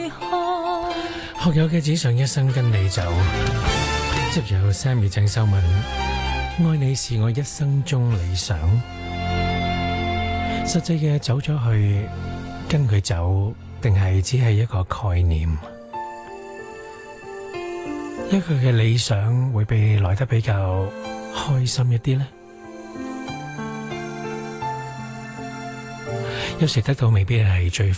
學友嘅只想一生跟你走，接住有 Sammy 鄭秀文，愛你是我一生中理想。實際嘅走咗去，跟佢走，定係只係一個概念？一個嘅理想會被來得比較開心一啲呢？有時得到未必係最